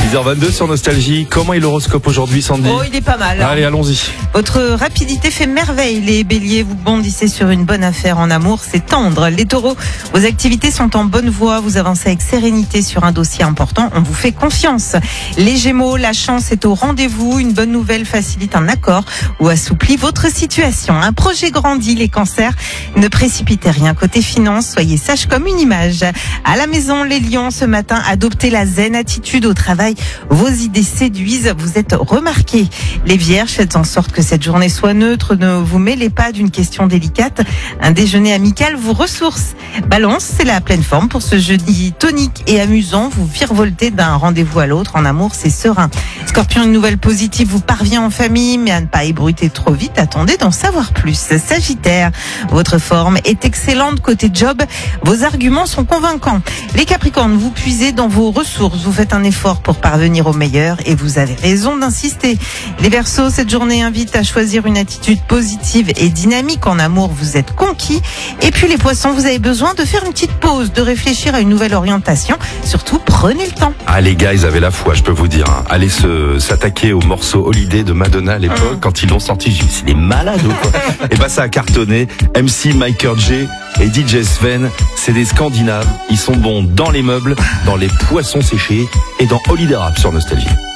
10h22 sur Nostalgie. Comment est l'horoscope aujourd'hui, Sandy? Oh, il est pas mal. Allez, allons-y. Votre rapidité fait merveille. Les béliers, vous bondissez sur une bonne affaire en amour, c'est tendre. Les taureaux, vos activités sont en bonne voie. Vous avancez avec sérénité sur un dossier important. On vous fait confiance. Les gémeaux, la chance est au rendez-vous. Une bonne nouvelle facilite un accord ou assouplit votre situation. Un projet grandit. Les cancers, ne précipitez rien. Côté finance, soyez sage comme une image. À la maison, les lions, ce matin, adoptez la zen attitude. Au travail, vos idées séduisent. Vous êtes remarqués. Les vierges, faites en sorte que cette journée soit neutre. Ne vous mêlez pas d'une question délicate. Un déjeuner amical vous ressource. Balance, c'est la pleine forme pour ce jeudi tonique et amusant. Vous virevoltez d'un rendez-vous à l'autre. En amour, c'est serein. Scorpion, une nouvelle positive vous parvient en famille, mais à ne pas ébruiter trop vite. Attendez d'en savoir plus. Sagittaire, votre forme est excellente. Côté job, vos arguments sont convaincants. Les Capricornes, vous puisez dans vos ressources. Vous faites un effort pour parvenir au meilleur et vous avez raison d'insister. Les Verseaux, cette journée invite à choisir une attitude positive et dynamique. En amour, vous êtes conquis. Et puis les Poissons, vous avez besoin de faire une petite pause, de réfléchir à une nouvelle orientation. Surtout, prenez le temps. Ah, les gars, ils avaient la foi, je peux vous dire. Aller s'attaquer au morceau Holiday de Madonna à l'époque, quand ils l'ont sorti, j'ai dit, c'est des malades ou quoi? Et bah, ça a cartonné. MC Mike J et DJ Sven, c'est des Scandinaves. Ils sont bons dans les meubles, dans les poissons séchés et dans Holiday Rap sur Nostalgie.